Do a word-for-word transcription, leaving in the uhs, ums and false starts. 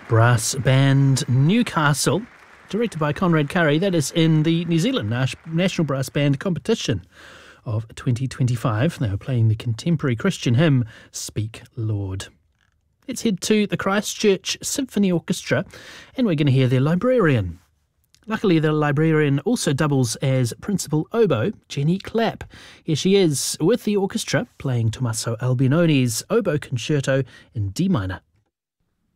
Brass Band Newcastle, directed by Conrad Curry. That is in the New Zealand Nas- National Brass Band Competition of twenty twenty-five. They were playing the contemporary Christian hymn, Speak Lord. Let's head to the Christchurch Symphony Orchestra, and we're going to hear their librarian. Luckily, the librarian also doubles as principal oboe, Jenny Clapp. Here she is with the orchestra playing Tommaso Albinoni's Oboe Concerto in D minor.